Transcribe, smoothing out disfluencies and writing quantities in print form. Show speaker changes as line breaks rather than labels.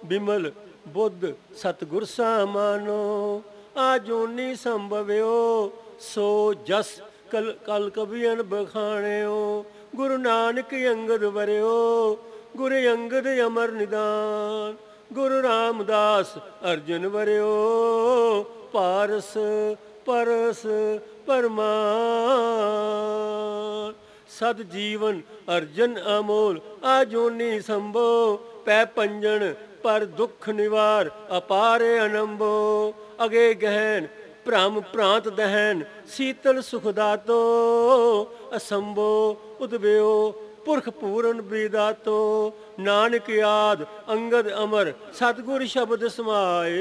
बिमल बुद्ध सतगुर सामानो। आजूनी संभव्यो सो जस कल कल कबियन बखाण्यो। गुरु नानक अंगद वरियो गुरु अंगद अमर निदान। गुरु रामदास अर्जुन वरियो पारस परस परमान। सद जीवन अर्जन अमोल आजोनी संभो। पै पंजन पर दुख निवार अपारे अनंबो। अगे गहन भ्रम प्रांत दहन शीतल सुखदातो। असंभो उदबयो पुरख पूरन बिदातो। नानक याद अंगद अमर सतगुर शब्द समाए।